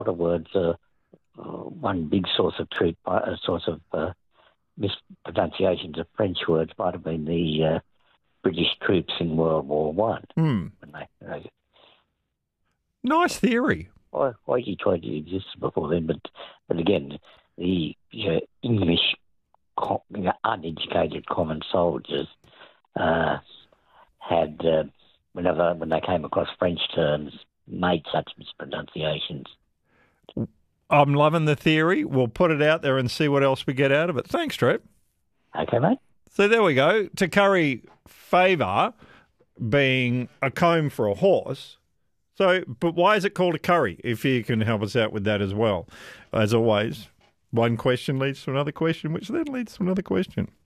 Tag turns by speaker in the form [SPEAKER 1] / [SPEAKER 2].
[SPEAKER 1] of words, one big source of truth, a source of mispronunciations of French words might have been the British troops in World War One. When
[SPEAKER 2] Nice theory.
[SPEAKER 1] Hoity toity existed before then, but again, the English uneducated common soldiers had when they came across French terms made such mispronunciations.
[SPEAKER 2] I'm loving the theory. We'll put it out there and see what else we get out of it. Thanks, Trev.
[SPEAKER 1] Okay, mate.
[SPEAKER 2] So there we go. To curry favour being a comb for a horse. So, but why is it called a curry? If you can help us out with that as well. As always, one question leads to another question, which then leads to another question.